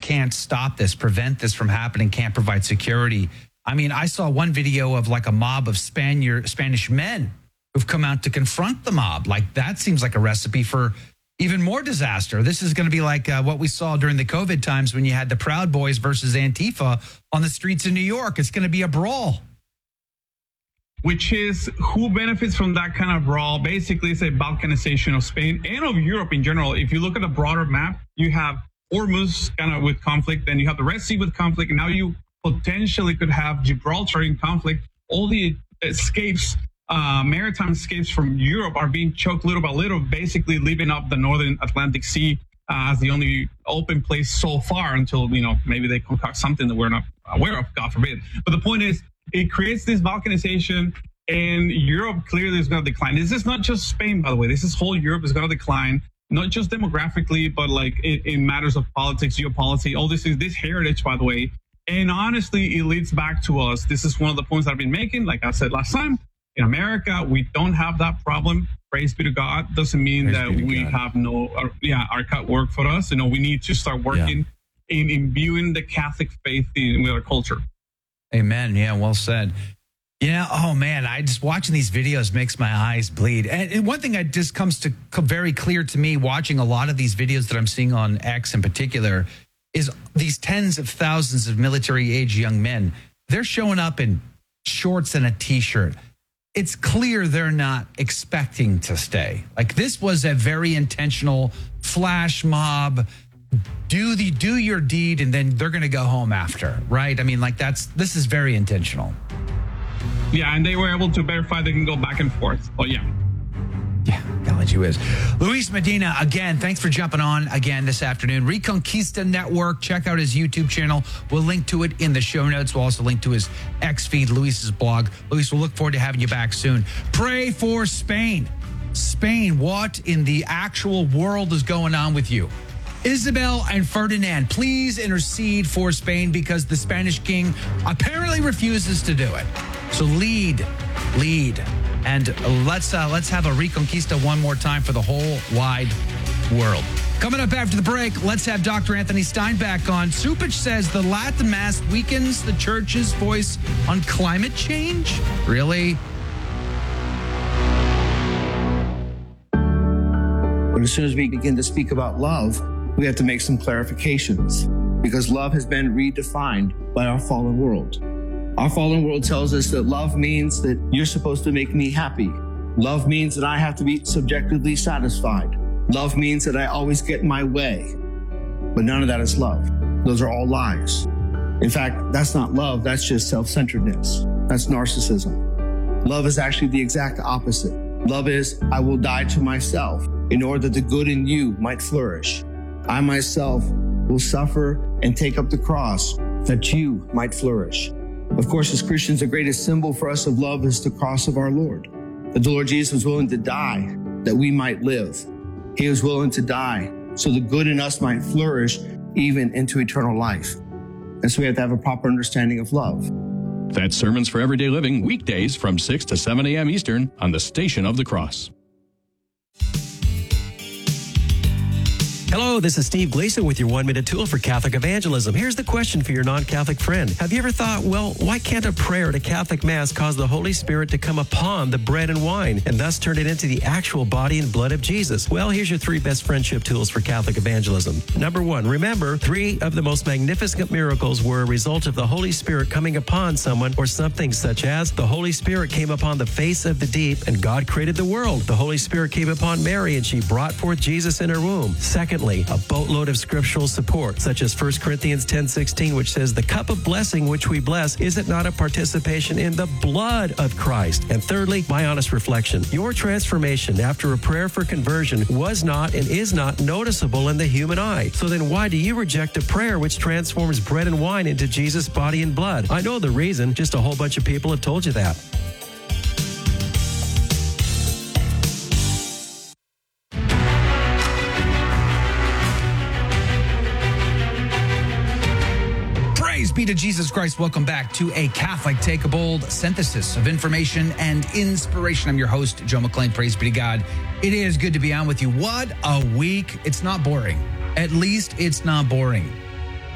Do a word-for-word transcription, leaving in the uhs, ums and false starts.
can't stop this, prevent this from happening, can't provide security. I mean, I saw one video of like a mob of Spaniard, Spanish men who've come out to confront the mob. Like that seems like a recipe for even more disaster. This is going to be like uh, what we saw during the COVID times when you had the Proud Boys versus Antifa on the streets of New York. It's going to be a brawl. Which is who benefits from that kind of brawl? Basically, it's a balkanization of Spain and of Europe in general. If you look at the broader map, you have Hormuz kind of with conflict, then you have the Red Sea with conflict, and now you potentially could have Gibraltar in conflict. All the escapes, uh, maritime escapes from Europe are being choked little by little, basically leaving up the northern Atlantic Sea uh, as the only open place so far until, you know, maybe they concoct something that we're not aware of, God forbid. But the point is, it creates this balkanization, and Europe clearly is going to decline. This is not just Spain, by the way. This is whole Europe is going to decline, not just demographically, but like in, in matters of politics, geopolitics. All this is this heritage, by the way. And honestly, it leads back to us. This is one of the points I've been making. Like I said last time, in America, we don't have that problem. Praise be to God. Doesn't mean Praise that we God. have no, uh, yeah, our cut work for us. You know, we need to start working yeah. in imbuing the Catholic faith in, with our culture. Amen. Yeah, well said. Yeah. Oh man, I just watching these videos makes my eyes bleed. And, and one thing that just comes to very clear to me watching a lot of these videos that I'm seeing on X in particular is these tens of thousands of military age young men. They're showing up in shorts and a t-shirt. It's clear they're not expecting to stay. Like this was a very intentional flash mob. Do the do your deed, and then they're going to go home after, right? I mean, like that's this is very intentional. Yeah, and they were able to verify they can go back and forth. Oh, yeah. Yeah, God, you is. Luis Medina, again, thanks for jumping on again this afternoon. Reconquista Network, check out his YouTube channel. We'll link to it in the show notes. We'll also link to his X feed, Luis's blog. Luis, we'll look forward to having you back soon. Pray for Spain. Spain, what in the actual world is going on with you? Isabel and Ferdinand, please intercede for Spain because the Spanish king apparently refuses to do it. So lead, lead, and let's uh, let's have a Reconquista one more time for the whole wide world. Coming up after the break, let's have Doctor Anthony Stein back on. Supich says the Latin Mass weakens the church's voice on climate change. Really? But as soon as we begin to speak about love, we have to make some clarifications because love has been redefined by our fallen world. Our fallen world tells us that love means that you're supposed to make me happy. Love means that I have to be subjectively satisfied. Love means that I always get my way. But none of that is love. Those are all lies. In fact, that's not love. That's just self-centeredness. That's narcissism. Love is actually the exact opposite. Love is, I will die to myself in order that the good in you might flourish. I myself will suffer and take up the cross that you might flourish. Of course, as Christians, the greatest symbol for us of love is the cross of our Lord. That the Lord Jesus was willing to die that we might live. He was willing to die so the good in us might flourish even into eternal life. And so we have to have a proper understanding of love. That's Sermons for Everyday Living, weekdays from six to seven a.m. Eastern on the Station of the Cross. Hello, this is Steve Gleason with your one-minute tool for Catholic evangelism. Here's the question for your non-Catholic friend. Have you ever thought, well, why can't a prayer at a Catholic Mass cause the Holy Spirit to come upon the bread and wine and thus turn it into the actual body and blood of Jesus? Well, here's your three best friendship tools for Catholic evangelism. Number one, remember, three of the most magnificent miracles were a result of the Holy Spirit coming upon someone or something, such as the Holy Spirit came upon the face of the deep and God created the world. The Holy Spirit came upon Mary and she brought forth Jesus in her womb. Secondly, a boatload of scriptural support, such as First Corinthians ten sixteen, which says, the cup of blessing which we bless, is it not a participation in the blood of Christ? And thirdly, my honest reflection. Your transformation after a prayer for conversion was not and is not noticeable in the human eye. So then why do you reject a prayer which transforms bread and wine into Jesus' body and blood? I know the reason. Just a whole bunch of people have told you that. Be to Jesus Christ. Welcome back to a Catholic Take a Bold synthesis of information and inspiration. I'm your host, Joe McClain. Praise be to God. It is good to be on with you. What a week. It's not boring. At least it's not boring.